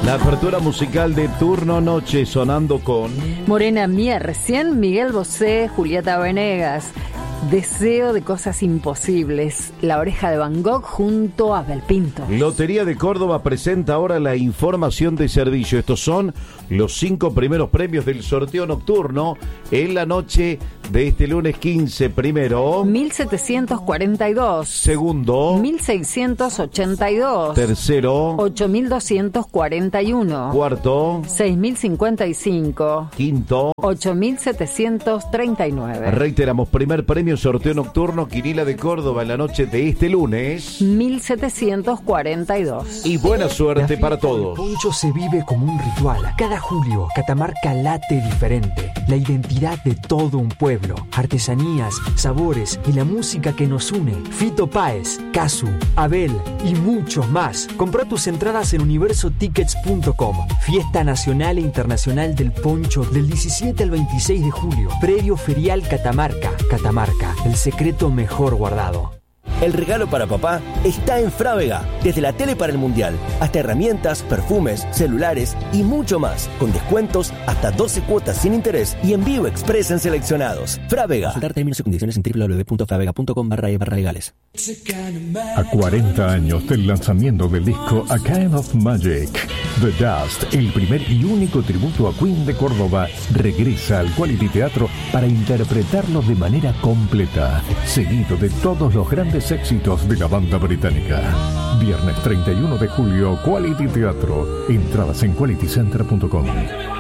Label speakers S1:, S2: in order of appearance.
S1: La apertura musical de Turno Noche sonando con
S2: Morena Mier, recién Miguel Bosé, Julieta Venegas. Deseo de cosas imposibles. La oreja de Van Gogh junto a Belpinto.
S1: Lotería de Córdoba presenta ahora la información de servicio. Estos son los 5 primeros premios del sorteo nocturno en la noche de este lunes 15. Primero,
S2: 1742.
S1: Segundo,
S2: 1682.
S1: Tercero,
S2: 8241.
S1: Cuarto,
S2: 6055.
S1: Quinto,
S2: 8739.
S1: Reiteramos, primer premio sorteo nocturno Quinila de Córdoba en la noche de este lunes.
S2: 1742.
S1: Y buena suerte para todos.
S3: El poncho se vive como un ritual. Cada julio, Catamarca late diferente. La identidad de todo un pueblo. Artesanías, sabores y la música que nos une. Fito Páez, Casu, Abel y muchos más. Compra tus entradas en universotickets.com. Fiesta Nacional e Internacional del Poncho del 17 al 26 de julio. Previo Ferial Catamarca. Catamarca, el secreto mejor guardado.
S4: El regalo para papá está en Frávega. Desde la tele para el mundial, hasta herramientas, perfumes, celulares y mucho más. Con descuentos hasta 12 cuotas sin interés y envío express en seleccionados. Frávega. Consultar términos y condiciones en www.fravega.com/regales.
S5: A 40 años del lanzamiento del disco A Kind of Magic, The Dust, el primer y único tributo a Queen de Córdoba, regresa al Quality Teatro para interpretarlo de manera completa, seguido de todos los grandes éxitos de la banda británica. Viernes 31 de julio, Quality Teatro. Entradas en qualitycenter.com.